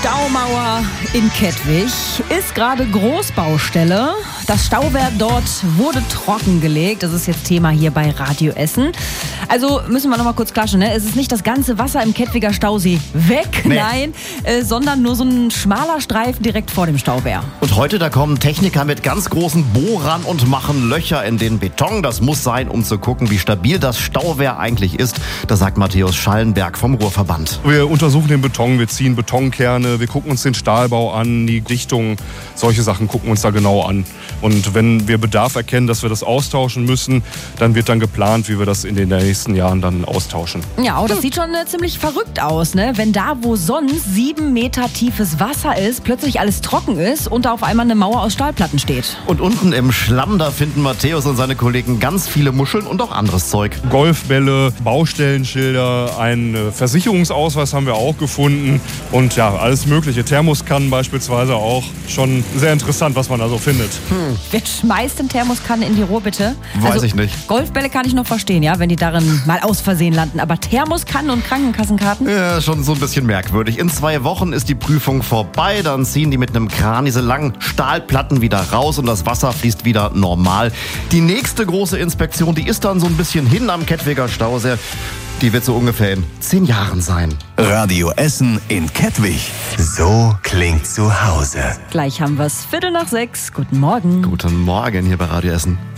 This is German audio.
Staumauer in Kettwig ist gerade Großbaustelle. Das Stauwehr dort wurde trockengelegt. Das ist jetzt Thema hier bei Radio Essen. Also müssen wir noch mal kurz klatschen, ne? Es ist nicht das ganze Wasser im Kettwiger Stausee weg, Nee. nein, sondern nur so ein schmaler Streifen direkt vor dem Stauwehr. Und heute, da kommen Techniker mit ganz großen Bohrern und machen Löcher in den Beton. Das muss sein, um zu gucken, wie stabil das Stauwehr eigentlich ist. Das sagt Matthäus Schallenberg vom Ruhrverband. Wir untersuchen den Beton, wir ziehen Betonkerne, wir gucken uns den Stahlbau an, die Dichtung, solche Sachen gucken uns da genau an. Und wenn wir Bedarf erkennen, dass wir das austauschen müssen, dann wird dann geplant, wie wir das in den nächsten Jahren dann austauschen. Ja, oh, das sieht schon ziemlich verrückt aus, ne? Wenn da, wo sonst 7 Meter tiefes Wasser ist, plötzlich alles trocken ist und da auf einmal eine Mauer aus Stahlplatten steht. Und unten im Schlamm, da finden Matthäus und seine Kollegen ganz viele Muscheln und auch anderes Zeug. Golfbälle, Baustellenschilder, einen Versicherungsausweis haben wir auch gefunden und ja, alles mögliche. Thermoskannen beispielsweise auch. Schon sehr interessant, was man da so findet. Wer schmeißt denn Thermoskannen in die Ruhr, bitte? Weiß ich nicht. Golfbälle kann ich noch verstehen, ja, wenn die darin mal aus Versehen landen. Aber Thermoskannen und Krankenkassenkarten? Ja, schon so ein bisschen merkwürdig. In 2 Wochen ist die Prüfung vorbei. Dann ziehen die mit einem Kran diese langen Stahlplatten wieder raus und das Wasser fließt wieder normal. Die nächste große Inspektion, die ist dann so ein bisschen hin am Kettwiger Stausee. Die wird so ungefähr in 10 Jahren sein. Radio Essen in Kettwig. So klingt zu Hause. Gleich haben wir's. 5:45. Guten Morgen. Guten Morgen hier bei Radio Essen.